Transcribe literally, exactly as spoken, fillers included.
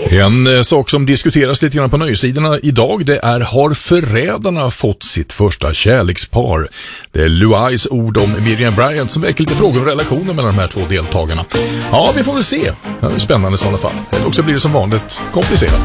En eh, sak som diskuteras lite grann på nöjesidorna idag, det är: har förrädarna fått sitt första kärlekspar? Det är Louise ord om Miriam Bryant som väcker lite frågor om relationen mellan de här två deltagarna. Ja, vi får väl se. Det är spännande i sådana fall. Eller också blir det som vanligt komplicerat.